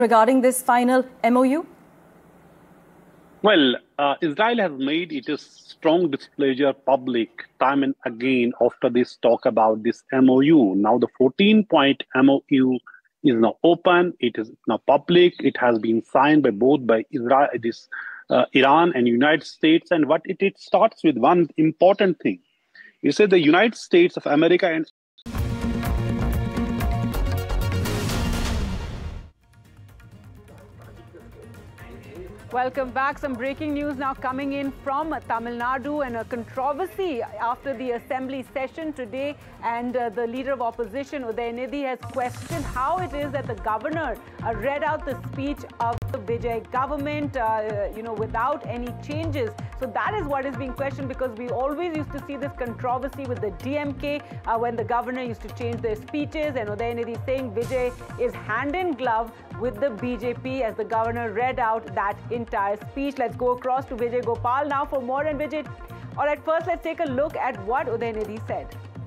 regarding this final MOU? Well, Israel has made its strong displeasure public time and again after this talk about this MOU. Now the 14-point MOU is now open. It is now public. It has been signed by Israel, Iran and United States. And what it starts with one important thing. You say the United States of America and Welcome back. Some breaking news now coming in from Tamil Nadu, and a controversy after the assembly session today. And the leader of opposition, Udayinidhi, has questioned how it is that the governor read out the speech of the Vijay government, without any changes. So that is what is being questioned, because we always used to see this controversy with the DMK when the governor used to change their speeches, and Udayinidhi saying Vijay is hand in glove with the BJP as the governor read out that entire speech. Let's go across to Vijay Gopal now for more. And Vijay, all right, first let's take a look at what Udayinidhi said.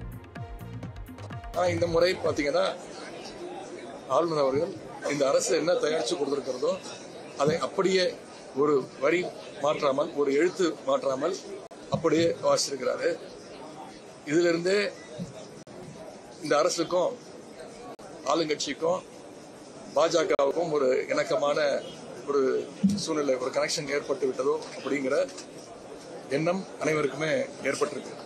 இந்த முறை பாத்தீங்கன்னா ஆளுநர் அவர்கள் இந்த அரசு என்ன தயாரிச்சு கொடுத்திருக்கிறதோ அதை அப்படியே ஒரு வரி மாற்றாமல், ஒரு எழுத்து மாற்றாமல் அப்படியே வாசிச்சிருக்கிறாரு. இதுல இருந்தே இந்த அரசுக்கும் ஆளுங்கட்சிக்கும் பாஜகவுக்கும் ஒரு இணக்கமான ஒரு சூழ்நிலை, ஒரு கனெக்ஷன் ஏற்பட்டு விட்டதோ அப்படிங்கிற எண்ணம் அனைவருக்குமே ஏற்பட்டிருக்கு.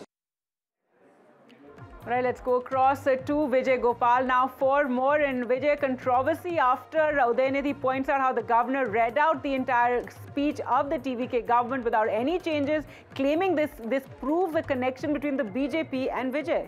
All right, let's go across to Vijay Gopal now for more. And Vijay, controversy after Udayinidhi points out how the governor read out the entire speech of the TVK government without any changes, claiming this proves a connection between the BJP and Vijay.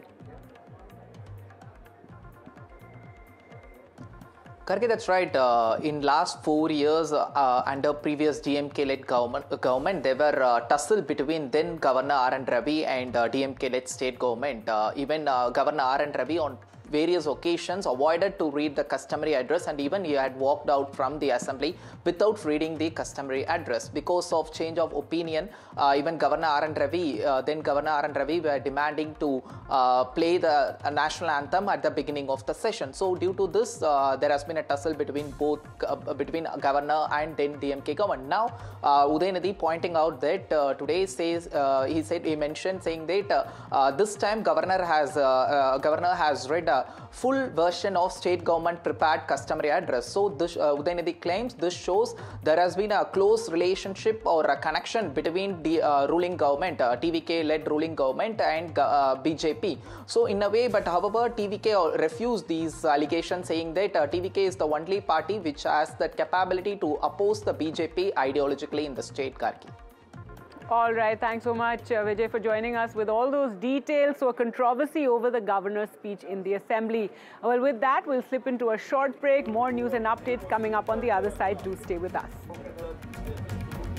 Karki, that's right. In last 4 years, under previous DMK-led government, there were tussle between then Governor R.N. Ravi and DMK-led state government. Even Governor R.N. Ravi on various occasions avoided to read the customary address, and even he had walked out from the assembly without reading the customary address. Because of change of opinion, even Governor R.N. Ravi, then Governor R.N. Ravi were demanding to play the national anthem at the beginning of the session. So due to this, there has been a tussle between between Governor and then DMK government. Now, Udayinidhi pointing out that today says, he mentioned saying that this time Governor has read a full version of state government prepared customary address. So this Udayinidhi claims this shows there has been a close relationship or a connection between the ruling government, TVK-led ruling government, and BJP. So in a way, but however, TVK refused these allegations, saying that TVK is the only party which has the capability to oppose the BJP ideologically in the state, Karki. All right, thanks so much, Vijay, for joining us with all those details. So a controversy over the governor's speech in the assembly. Well, with that, we'll slip into a short break. More news and updates coming up on the other side. Do stay with us.